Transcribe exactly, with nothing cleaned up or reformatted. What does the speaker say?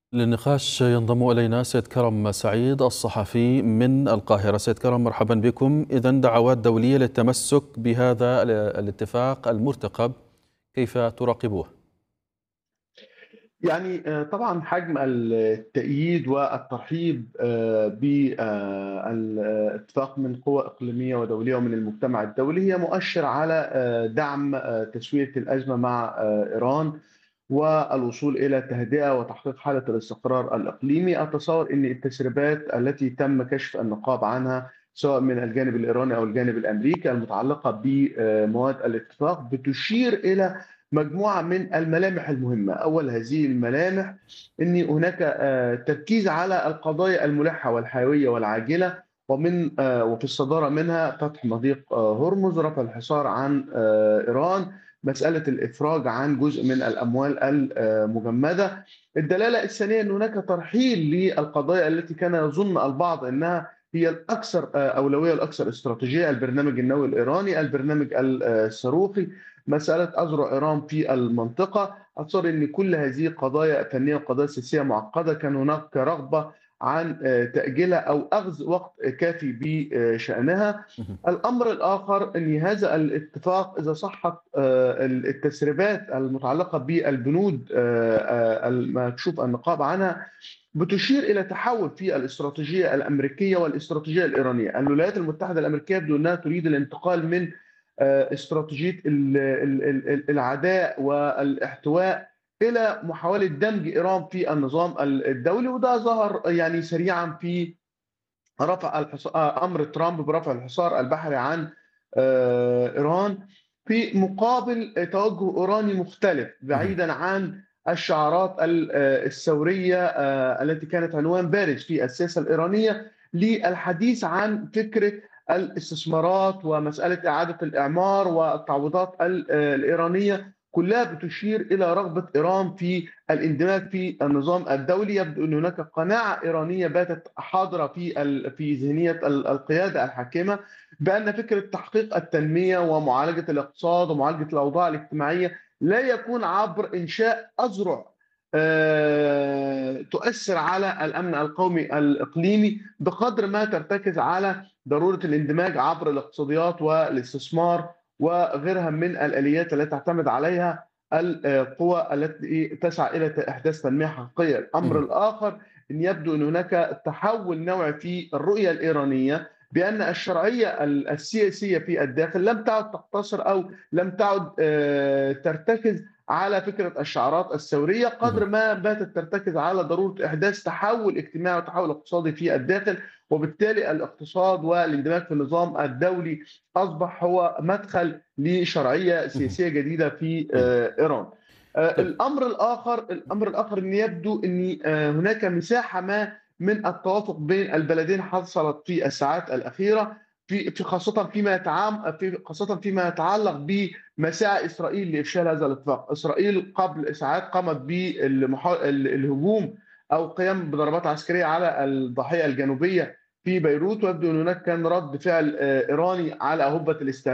للنقاش ينضم إلينا سيد كرم سعيد الصحفي من القاهرة. سيد كرم، مرحبا بكم. إذن دعوات دولية للتمسك بهذا الاتفاق المرتقب، كيف تراقبوه؟ يعني آه، طبعا حجم التأييد والترحيب آه، بالاتفاق من قوى إقليمية ودولية ومن المجتمع الدولي هي مؤشر على آه، دعم آه، تسوية الأزمة مع آه، إيران والوصول إلى تهدئة وتحقيق حالة الاستقرار الإقليمي. أتصور أن التسريبات التي تم كشف النقاب عنها سواء من الجانب الإيراني أو الجانب الأمريكي المتعلقة بمواد الاتفاق بتشير إلى مجموعة من الملامح المهمة. أول هذه الملامح أن هناك آه، تركيز على القضايا الملحة والحيوية والعاجلة، ومن آه، وفي الصدارة منها فتح مضيق آه، هرمز، رفع الحصار عن آه، إيران، مسألة الإفراج عن جزء من الأموال المجمدة. الدلالة الثانية أن هناك ترحيل للقضايا التي كان يظن البعض أنها هي الأكثر آه، أولوية والأكثر استراتيجية: البرنامج النووي الإيراني، البرنامج الصاروخي، مسألة أذرع إيران في المنطقة. أتصور أن كل هذه قضايا فنية وقضايا سياسية معقدة كان هناك رغبة عن آه، تأجيلها أو أخذ وقت كافي بشأنها. مهم. الأمر الآخر أن هذا الاتفاق إذا صحت آه، التسريبات المتعلقة بالبنود آه، آه، المكشوف النقاب عنها بتشير إلى تحول في الاستراتيجية الأمريكية والاستراتيجية الإيرانية. الولايات المتحدة الأمريكية يبدو أنها تريد الانتقال من آه، استراتيجية ال- ال- ال- العداء والاحتواء إلى محاولة دمج إيران في النظام الدولي، وده ظهر يعني سريعا في رفع الحصار، امر ترامب برفع الحصار البحري عن آه، ايران، في مقابل توجه ايراني مختلف مهم. بعيدا عن الشعارات ال- آه، الثوريه آه، التي كانت عنوان بارز في السياسه الايرانيه للحديث عن فكره الاستثمارات ومساله اعاده الاعمار والتعويضات ال- آه، الايرانيه، كلها بتشير الى رغبه ايران في الاندماج في النظام الدولي. يبدو ان هناك قناعه ايرانيه باتت حاضره في ال- في ذهنيه ال- القياده الحاكمه بان فكره تحقيق التنميه ومعالجه الاقتصاد ومعالجه الاوضاع الاجتماعيه لا يكون عبر انشاء اذرع آه، تؤثر على الامن القومي الاقليمي، بقدر ما ترتكز على ضروره الاندماج عبر الاقتصاديات والاستثمار وغيرها من الاليات التي تعتمد عليها القوى التي تسعى الى احداث تنميه حقيقيه. الامر مهم. الاخر ان يبدو ان هناك تحول نوعي في الرؤيه الايرانيه بان الشرعيه السياسيه في الداخل لم تعد تقتصر او لم تعد آه، ترتكز على فكره الشعارات الثوريه، قدر مهم. ما باتت ترتكز على ضروره احداث تحول اجتماعي وتحول اقتصادي في الداخل. وبالتالي الاقتصاد والاندماج في النظام الدولي اصبح هو مدخل لشرعيه مهم. سياسيه جديده في أي. آه، ايران. آه، طيب. الامر الاخر الامر الاخر ان يبدو ان آه، هناك مساحه ما من التوافق بين البلدين حصلت في الساعات الاخيره، في في خاصه فيما يتعام في خاصه فيما يتعلق بمساعي اسرائيل لافشال هذا الاتفاق. اسرائيل قبل ساعات قامت بالهجوم او قيام بضربات عسكريه على الضاحيه الجنوبيه في بيروت، ويبدو ان هناك كان رد فعل آه، ايراني على هبه الاستعمار